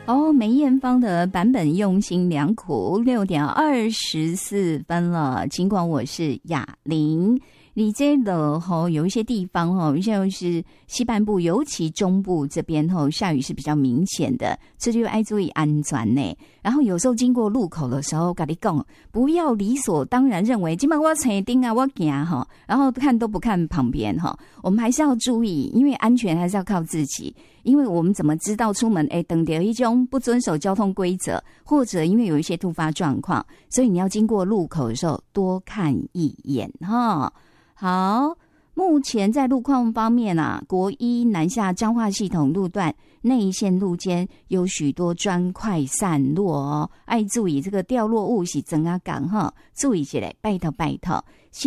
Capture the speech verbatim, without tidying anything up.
哦，梅艳芳的版本用心良苦，六点二十四分了。尽管我是雅玲，你这的吼有一些地方吼，像是西半部，尤其中部这边吼下雨是比较明显的，这就要注意安全呢。然后有时候经过路口的时候，跟你讲，不要理所当然认为今晚我车顶啊，我行哈，然后看都不看旁边哈。我们还是要注意，因为安全还是要靠自己。因为我们怎么知道出门哎，等到一种不遵守交通规则，或者因为有一些突发状况，所以你要经过路口的时候多看一眼哈。好，目前在路况方面啊，国一南下彰化系统路段内线路间有许多砖块散落哦，爱注意这个掉落物是怎啊讲哈，注意起来，拜托拜托。